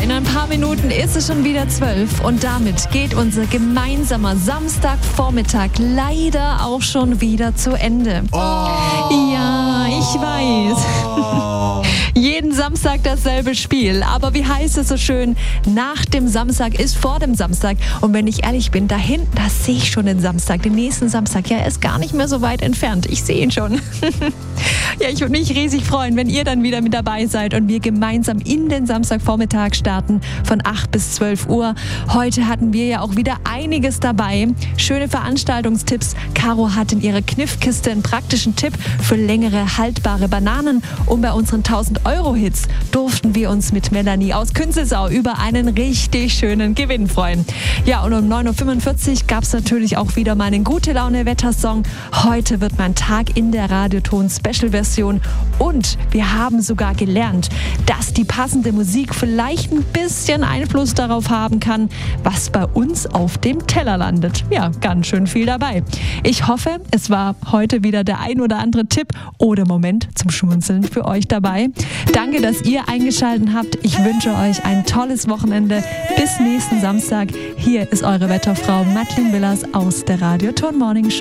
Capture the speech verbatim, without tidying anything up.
In ein paar Minuten ist es schon wieder zwölf und damit geht unser gemeinsamer Samstagvormittag leider auch schon wieder zu Ende. Oh. Ja, ich weiß. Oh. Jeden Samstag dasselbe Spiel. Aber wie heißt es so schön? Nach dem Samstag ist vor dem Samstag. Und wenn ich ehrlich bin, da hinten, da sehe ich schon den Samstag, den nächsten Samstag. Ja, er ist gar nicht mehr so weit entfernt. Ich sehe ihn schon. Ja, ich würde mich riesig freuen, wenn ihr dann wieder mit dabei seid und wir gemeinsam in den Samstagvormittag starten von acht bis zwölf Uhr. Heute hatten wir ja auch wieder einiges dabei. Schöne Veranstaltungstipps. Caro hat in ihrer Kniffkiste einen praktischen Tipp für längere haltbare Bananen. Und bei unseren tausend Euro Hits durften wir uns mit Melanie aus Künzelsau über einen richtig schönen Gewinn freuen. Ja, und um neun Uhr fünfundvierzig gab es natürlich auch wieder meinen Gute-Laune-Wettersong. Heute wird mein Tag in der Radioton-Special-Version und wir haben sogar gelernt, dass die passende Musik vielleicht ein bisschen Einfluss darauf haben kann, was bei uns auf dem Teller landet. Ja, ganz schön viel dabei. Ich hoffe, es war heute wieder der ein oder andere Tipp oder Moment zum Schmunzeln für euch dabei. Danke, dass ihr eingeschaltet habt. Ich wünsche euch ein tolles Wochenende. Bis nächsten Samstag. Hier ist eure Wetterfrau Madeleine Willers aus der Radioton Morning Show.